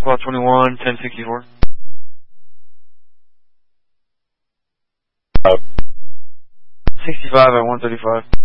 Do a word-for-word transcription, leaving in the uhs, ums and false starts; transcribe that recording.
Squad twenty-one, ten sixty-four. Uh, sixty-five at one thirty-five.